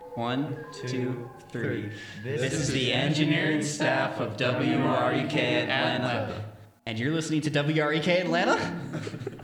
1, 2, 3. This is the engineering staff of WREK Atlanta. And you're listening to WREK Atlanta?